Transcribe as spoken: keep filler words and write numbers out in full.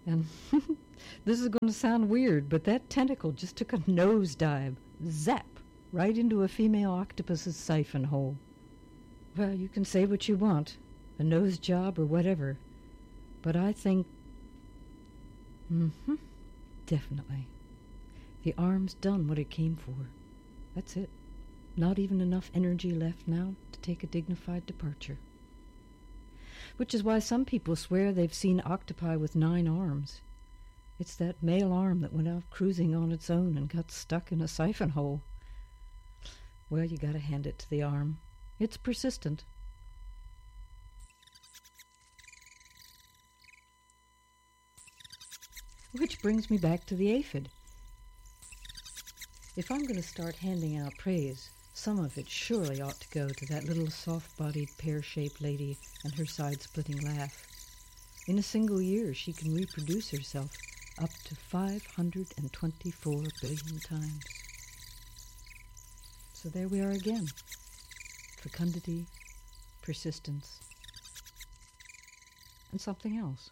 And this is going to sound weird, but that tentacle just took a nosedive, zap, right into a female octopus's siphon hole. Well, you can say what you want, a nose job or whatever, but I think, mm-hmm, definitely, the arm's done what it came for. That's it. Not even enough energy left now to take a dignified departure. Which is why some people swear they've seen octopi with nine arms. It's that male arm that went out cruising on its own and got stuck in a siphon hole. Well, you gotta hand it to the arm. It's persistent. Which brings me back to the aphid. If I'm going to start handing out praise, some of it surely ought to go to that little soft-bodied, pear-shaped lady and her side-splitting laugh. In a single year, she can reproduce herself up to five hundred twenty-four billion times. So there we are again. Fecundity, persistence, and something else.